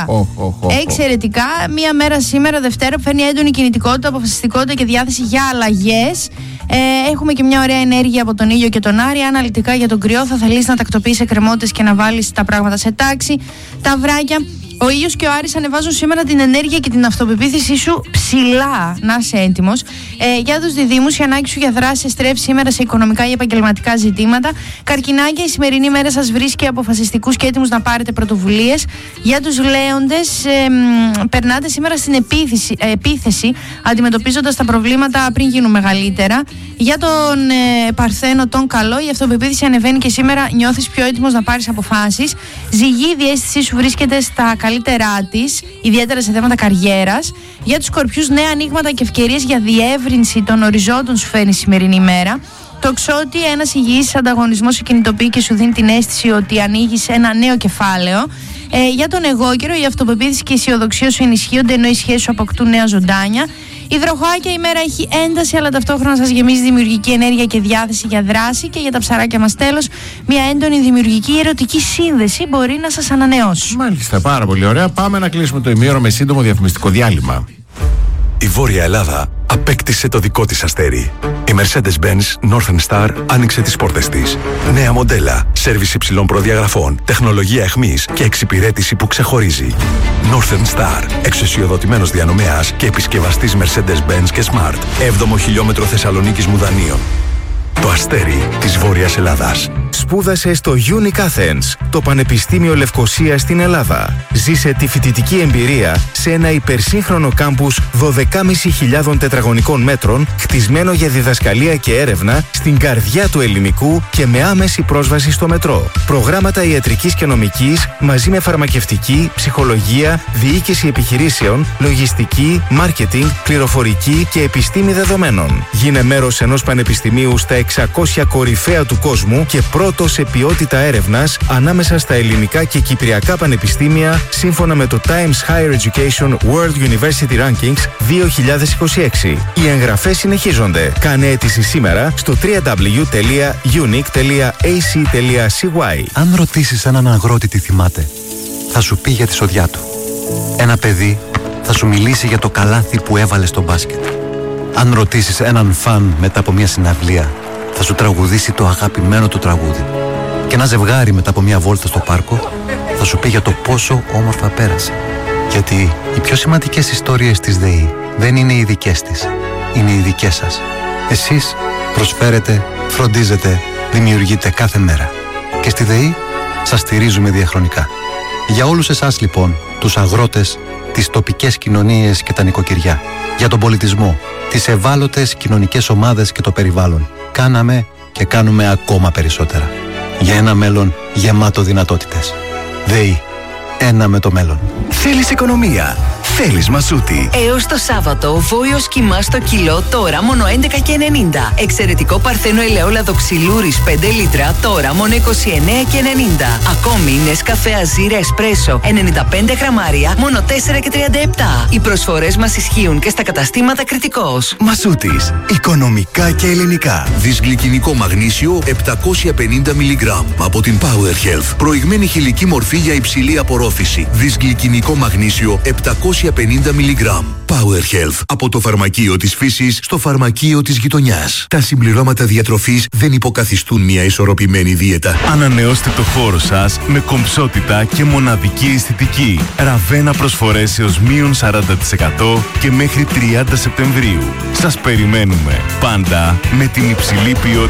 Εξαιρετικά. Εξαιρετικά. Μία μέρα σήμερα, Δευτέρα, που φέρνει έντονη κινητικότητα, αποφασιστικότητα και διάθεση για αλλαγές. Έχουμε και μια ωραία ενέργεια από τον ήλιο και τον Άρη. Αναλυτικά για τον κρυό, θα θελήσει να τακτοποιήσει εκκρεμότητες και να βάλεις τα πράγματα σε τάξη. Τα βράκια. Ο ήλιος και ο Άρης ανεβάζουν σήμερα την ενέργεια και την αυτοπεποίθησή σου ψηλά. Να είσαι έτοιμος. Για τους διδύμους, η ανάγκη σου για δράση στρέφει σήμερα σε οικονομικά ή επαγγελματικά ζητήματα. Καρκινάκια, η σημερινή μέρα σας βρίσκει αποφασιστικούς και έτοιμους να πάρετε πρωτοβουλίες. Για τους λέοντες, περνάτε σήμερα στην επίθεση, αντιμετωπίζοντας τα προβλήματα πριν γίνουν μεγαλύτερα. Για τον Παρθένο, τον καλό, η αυτοπεποίθηση ανεβαίνει και σήμερα νιώθεις πιο έτοιμος να πάρεις αποφάσεις. Ζυγή, η διαίσθησή σου βρίσκεται στα καλύτερά της, ιδιαίτερα σε θέματα καριέρας. Για τους Σκορπιούς, νέα ανοίγματα και ευκαιρίες για διεύρυνση των οριζόντων σου φέρνει η σημερινή ημέρα. Το Ξώτη, ένας υγιής ανταγωνισμός σε κινητοποιεί και σου δίνει την αίσθηση ότι ανοίγεις ένα νέο κεφάλαιο. Για τον Αιγόκερο, η αυτοπεποίθηση και η αισιοδοξία σου ενισχύονται, ενώ οι σχέσεις σου αποκτούν νέα ζωντάνια. Υδροχόάκια, η μέρα έχει ένταση, αλλά ταυτόχρονα σας γεμίζει δημιουργική ενέργεια και διάθεση για δράση. Και για τα ψαράκια μας, τέλος, μια έντονη δημιουργική ερωτική σύνδεση μπορεί να σας ανανεώσει. Μάλιστα, πάρα πολύ ωραία. Πάμε να κλείσουμε το ημίωρο με σύντομο διαφημιστικό διάλειμμα. Η Βόρεια Ελλάδα απέκτησε το δικό της αστέρι. Η Mercedes-Benz Northern Star άνοιξε τις πόρτες της. Νέα μοντέλα, σέρβις υψηλών προδιαγραφών, τεχνολογία εχμής και εξυπηρέτηση που ξεχωρίζει. Northern Star, εξουσιοδοτημένος διανομέας και επισκευαστής Mercedes-Benz και Smart. 7ο χιλιόμετρο Θεσσαλονίκης Μουδανίων. Το αστέρι της Βόρειας Ελλάδας. Σπούδασε στο Unic Athens, το Πανεπιστήμιο Λευκωσίας στην Ελλάδα. Ζήσε τη φοιτητική εμπειρία σε ένα υπερσύγχρονο κάμπους 12.500 τετραγωνικών μέτρων, χτισμένο για διδασκαλία και έρευνα στην καρδιά του ελληνικού και με άμεση πρόσβαση στο μετρό. Προγράμματα ιατρικής και νομικής μαζί με φαρμακευτική, ψυχολογία, διοίκηση επιχειρήσεων, λογιστική, μάρκετινγκ, πληροφορική και επιστήμη δεδομένων. Γίνε μέρος ενός πανεπιστημίου στα 600 κορυφαία του κόσμου και πρώτο σε ποιότητα έρευνας ανάμεσα στα ελληνικά και κυπριακά πανεπιστήμια σύμφωνα με το Times Higher Education World University Rankings 2026. Οι εγγραφές συνεχίζονται. Κάνε αίτηση σήμερα στο www.unic.ac.cy. Αν ρωτήσεις έναν αγρότη τι θυμάται, θα σου πει για τη σοδιά του. Ένα παιδί θα σου μιλήσει για το καλάθι που έβαλε στο μπάσκετ. Αν ρωτήσεις έναν φαν μετά από μια συναυλία, θα σου τραγουδήσει το αγαπημένο του τραγούδι. Και ένα ζευγάρι μετά από μια βόλτα στο πάρκο θα σου πει για το πόσο όμορφα πέρασε. Γιατί οι πιο σημαντικές ιστορίες της ΔΕΗ δεν είναι οι δικές της, είναι οι δικές σας. Εσείς προσφέρετε, φροντίζετε, δημιουργείτε κάθε μέρα. Και στη ΔΕΗ σας στηρίζουμε διαχρονικά. Για όλους εσάς λοιπόν, τους αγρότες, τις τοπικές κοινωνίες και τα νοικοκυριά, για τον πολιτισμό, τις ευάλωτες κοινωνικές ομάδες και το περιβάλλον, κάναμε και κάνουμε ακόμα περισσότερα. Για ένα μέλλον γεμάτο δυνατότητες. ΔΕΗ. Ένα με το μέλλον. Θέλεις οικονομία. Θέλεις Μασούτη. Έως το Σάββατο, βόλιος κοιμά στο κιλό τώρα μόνο 11,90. Εξαιρετικό Παρθένο ελαιόλαδο ξυλούρης 5 λίτρα τώρα μόνο 29,90. Ακόμη Νεσκαφέ Αζίρα Εσπρέσο 95 γραμμάρια μόνο 4,37. Οι προσφορές μας ισχύουν και στα καταστήματα Κρητικός. Μασούτης. Οικονομικά και ελληνικά. Δυσγλυκινικό μαγνήσιο 750 mg από την Power Health. Προηγμένη χηλική μορφή για υψηλή απορρόφηση. Δυσγλυκινικό μαγνήσιο 750 mg. Power Health. Από το φαρμακείο της φύσης στο φαρμακείο της γειτονιάς. Τα συμπληρώματα διατροφής δεν υποκαθιστούν μια ισορροπημένη δίαιτα. Ανανεώστε το χώρο σας με κομψότητα και μοναδική αισθητική. Ραβένα προσφορές έως μείον 40% και μέχρι 30 Σεπτεμβρίου. Σας περιμένουμε πάντα με την υψηλή ποιότητα